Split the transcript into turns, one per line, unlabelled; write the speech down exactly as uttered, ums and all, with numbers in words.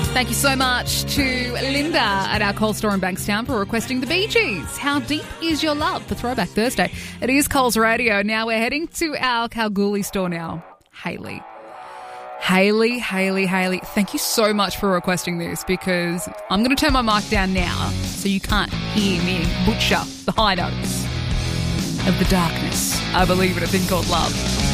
Thank you so much to Linda at our Coles store in Bankstown for requesting the Bee Gees. How deep is your love for Throwback Thursday? It is Coles Radio. Now we're heading to our Kalgoorlie store now. Hayley. Hayley, Hayley, Hayley, thank you so much for requesting this, because I'm going to turn my mic down now so you can't hear me butcher the high notes of the darkness. I believe in a thing called love.